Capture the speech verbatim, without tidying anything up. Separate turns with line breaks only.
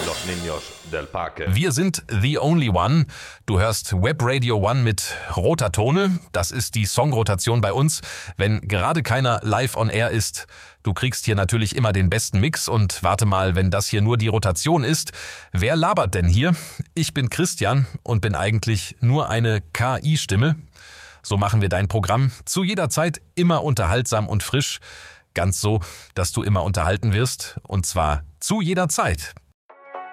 Los Niños del Parque.
Wir sind The Only One. Du hörst Web Radio One mit roter Tone. Das ist die Songrotation bei uns, wenn gerade keiner live on air ist. Du kriegst hier natürlich immer den besten Mix und warte mal, wenn das hier nur die Rotation ist. Wer labert denn hier? Ich bin Christian und bin eigentlich nur eine K I-Stimme. So machen wir dein Programm zu jeder Zeit immer unterhaltsam und frisch. Ganz so, dass du immer unterhalten wirst und zwar zu jeder Zeit.